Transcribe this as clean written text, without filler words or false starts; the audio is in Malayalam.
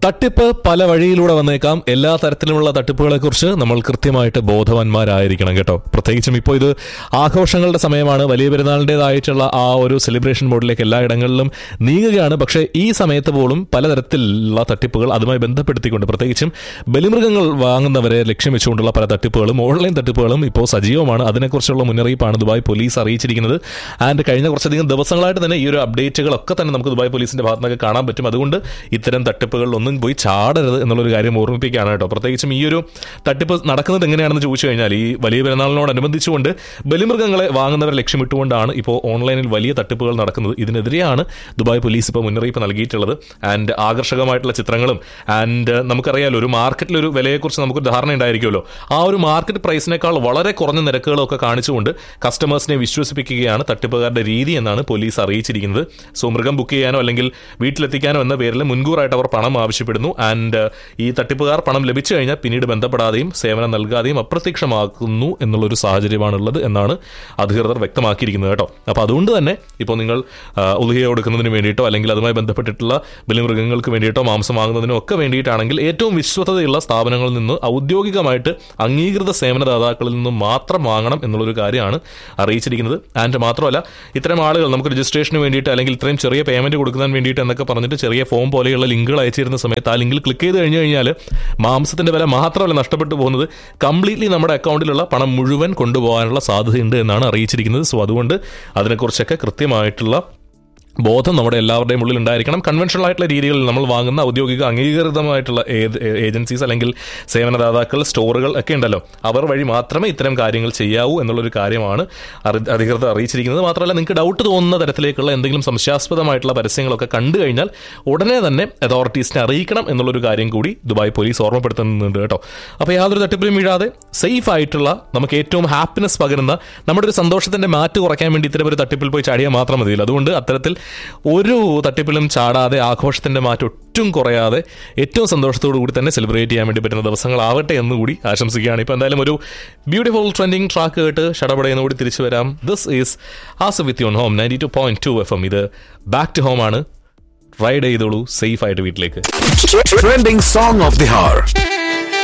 തട്ടിപ്പ് പല വഴിയിലൂടെ വന്നേക്കാം. എല്ലാ തരത്തിലുമുള്ള തട്ടിപ്പുകളെ കുറിച്ച് നമ്മൾ കൃത്യമായിട്ട് ബോധവാന്മാരായിരിക്കണം കേട്ടോ. പ്രത്യേകിച്ചും ഇപ്പോൾ ഇത് ആഘോഷങ്ങളുടെ സമയമാണ്. വലിയ പെരുന്നാളിൻ്റെതായിട്ടുള്ള ആ ഒരു സെലിബ്രേഷൻ മോഡിലേക്ക് എല്ലായിടങ്ങളിലും നീങ്ങുകയാണ്. പക്ഷേ ഈ സമയത്ത് പോലും പലതരത്തിലുള്ള തട്ടിപ്പുകൾ അതുമായി ബന്ധപ്പെടുത്തിക്കൊണ്ട്, പ്രത്യേകിച്ചും ബലിമൃഗങ്ങൾ വാങ്ങുന്നവരെ ലക്ഷ്യം വെച്ചുകൊണ്ടുള്ള പല തട്ടിപ്പുകളും ഓൺലൈൻ തട്ടിപ്പുകളും ഇപ്പോൾ സജീവമാണ്. അതിനെക്കുറിച്ചുള്ള മുന്നറിയിപ്പാണ് ദുബായ് പോലീസ് അറിയിച്ചിരിക്കുന്നത്. ആൻഡ് കഴിഞ്ഞ കുറച്ചധികം ദിവസങ്ങളായിട്ട് തന്നെ ഈ ഒരു അപ്ഡേറ്റുകളൊക്കെ തന്നെ നമുക്ക് ദുബായ് പോലീസിന്റെ ഭാഗത്തുനിന്നൊക്കെ കാണാൻ പറ്റും. അതുകൊണ്ട് ഇത്തരം തട്ടിപ്പുകളിലൊന്നും പോയി ചാടരുത് എന്നുള്ളൊരു കാര്യം ഓർമ്മിപ്പിക്കുകയാണ് കേട്ടോ. പ്രത്യേകിച്ചും ഈ ഒരു തട്ടിപ്പ് നടക്കുന്നത് എങ്ങനെയാണെന്ന് ചോദിച്ചു കഴിഞ്ഞാൽ, ഈ വലിയ പെരുന്നാളിനോടനുബന്ധിച്ചുകൊണ്ട് ബലിമൃഗങ്ങളെ വാങ്ങുന്നവരെ ലക്ഷ്യമിട്ടുകൊണ്ടാണ് ഇപ്പോൾ ഓൺലൈനിൽ വലിയ തട്ടിപ്പുകൾ നടക്കുന്നത്. ഇതിനെതിരെയാണ് ദുബായ് പോലീസ് ഇപ്പോൾ മുന്നറിയിപ്പ് നൽകിയിട്ടുള്ളത്. ആൻഡ് ആകർഷകമായിട്ടുള്ള ചിത്രങ്ങളും ആൻഡ് നമുക്കറിയാലോ, ഒരു മാർക്കറ്റിലൊരു വിലയെക്കുറിച്ച് നമുക്കൊരു ധാരണ ഉണ്ടായിരിക്കുമല്ലോ. ആ ഒരു മാർക്കറ്റ് പ്രൈസിനേക്കാൾ വളരെ കുറഞ്ഞ നിരക്കുകളൊക്കെ കാണിച്ചുകൊണ്ട് കസ്റ്റമേഴ്സിനെ വിശ്വസിപ്പിക്കുകയാണ് തട്ടിപ്പുകാരുടെ രീതി എന്നാണ് പോലീസ് അറിയിച്ചിരിക്കുന്നത്. സോ മൃഗം ബുക്ക് ചെയ്യാനോ അല്ലെങ്കിൽ വീട്ടിലെത്തിക്കാനോ എന്ന പേരിൽ മുൻകൂറായിട്ട് അവർ പണം ആവശ്യപ്പെടുന്നു. ആൻഡ് ഈ തട്ടിപ്പുകാർ പണം ലഭിച്ചു കഴിഞ്ഞാൽ പിന്നീട് ബന്ധപ്പെടാതെയും സേവനം നൽകാതെയും അപ്രത്യക്ഷമാക്കുന്നു എന്നുള്ളൊരു സാഹചര്യമാണുള്ളത് എന്നാണ് അധികൃതർ വ്യക്തമാക്കിയിരിക്കുന്നത് കേട്ടോ. അപ്പോൾ അതുകൊണ്ട് തന്നെ ഇപ്പോൾ നിങ്ങൾ ഉദ്ഹിയ കൊടുക്കുന്നതിന് വേണ്ടിയിട്ടോ അല്ലെങ്കിൽ അതുമായി ബന്ധപ്പെട്ടിട്ടുള്ള ബലിമൃഗങ്ങൾക്ക് വേണ്ടിയിട്ടോ മാംസം വാങ്ങുന്നതിനോ ഒക്കെ വേണ്ടിയിട്ടാണെങ്കിൽ ഏറ്റവും വിശ്വസ്തതയുള്ള സ്ഥാപനങ്ങളിൽ നിന്ന് ഔദ്യോഗികമായിട്ട് അംഗീകൃത സേവനദാതാക്കളിൽ നിന്നും മാത്രം വാങ്ങണം എന്നുള്ളൊരു കാര്യമാണ് അറിയിച്ചിരിക്കുന്നത്. ആൻഡ് മാത്രമല്ല, ഇത്തരം ആളുകൾ നമുക്ക് രജിസ്ട്രേഷന് വേണ്ടിയിട്ട് അല്ലെങ്കിൽ ഇത്രയും ചെറിയ പേയ്മെന്റ് കൊടുക്കുന്നതിന് വേണ്ടിയിട്ട് എന്നൊക്കെ പറഞ്ഞിട്ട് ചെറിയ ഫോം പോലെയുള്ള ലിങ്കുകൾ അയച്ചിരുന്ന സമയത്ത് ആ ലിങ്കിൽ ക്ലിക്ക് ചെയ്ത് കഴിഞ്ഞു കഴിഞ്ഞാൽ മാംസത്തിന്റെ വില മാത്രമല്ല നഷ്ടപ്പെട്ടു പോകുന്നത്, കംപ്ലീറ്റ്ലി നമ്മുടെ അക്കൗണ്ടിലുള്ള പണം മുഴുവൻ കൊണ്ടുപോകാനുള്ള സാധ്യതയുണ്ട് എന്നാണ് അറിയിച്ചിരിക്കുന്നത്. സോ അതുകൊണ്ട് അതിനെക്കുറിച്ചൊക്കെ കൃത്യമായിട്ടുള്ള ബോധം നമ്മുടെ എല്ലാവരുടെയും ഉള്ളിൽ ഉണ്ടായിരിക്കണം. കൺവെൻഷണൽ ആയിട്ടുള്ള രീതികളിൽ നമ്മൾ വാങ്ങുന്ന ഔദ്യോഗിക അംഗീകൃതമായിട്ടുള്ള ഏജൻസീസ് അല്ലെങ്കിൽ സേവനദാതാക്കൾ, സ്റ്റോറുകൾ ഒക്കെ ഉണ്ടല്ലോ, അവർ വഴി മാത്രമേ ഇത്തരം കാര്യങ്ങൾ ചെയ്യാവൂ എന്നുള്ളൊരു കാര്യമാണ് അധികൃതർ അറിയിച്ചിരിക്കുന്നത്. മാത്രമല്ല, നിങ്ങൾക്ക് ഡൗട്ട് തോന്നുന്ന തരത്തിലേക്കുള്ള എന്തെങ്കിലും സംശയാസ്പദമായിട്ടുള്ള പരസ്യങ്ങളൊക്കെ കണ്ടു കഴിഞ്ഞാൽ ഉടനെ തന്നെ അതോറിറ്റീസിനെ അറിയിക്കണം എന്നുള്ളൊരു കാര്യം കൂടി ദുബായ് പോലീസ് ഓർമ്മപ്പെടുത്തുന്നുണ്ട് കേട്ടോ. അപ്പോൾ യാതൊരു തട്ടിപ്പിലും വീഴാതെ സേഫ് ആയിട്ടുള്ള, നമുക്ക് ഏറ്റവും ഹാപ്പിനെസ് പകരുന്ന, നമ്മുടെ ഒരു സന്തോഷത്തിന്റെ മാറ്റ് കുറയ്ക്കാൻ വേണ്ടി ഇത്തരം ഒരു തട്ടിപ്പിൽ പോയി ചാടിയാൽ മാത്രം മതിയില്ല. അതുകൊണ്ട് അത്തരത്തിൽ ഒരു തട്ടിപ്പിലും ചാടാതെ ആഘോഷത്തിന്റെ മാറ്റം ഒട്ടും കുറയാതെ ഏറ്റവും സന്തോഷത്തോടു കൂടി തന്നെ സെലിബ്രേറ്റ് ചെയ്യാൻ വേണ്ടി പറ്റുന്ന ദിവസങ്ങളാവട്ടെ എന്നുകൂടി ആശംസിക്കുകയാണ്. ഇപ്പോൾ എന്തായാലും ഒരു ബ്യൂട്ടിഫുൾ ട്രെൻഡിങ് ട്രാക്ക് കേട്ട് ഷടപടയെന്ന് കൂടി തിരിച്ചു വരാം. This is Asif with യോൺ home 92.2 FM. ഇത് ബാക്ക് ടു ഹോം ആണ്. റൈഡ് ചെയ്തോളൂ സേഫ് ആയിട്ട് വീട്ടിലേക്ക്. Trending song of the hour.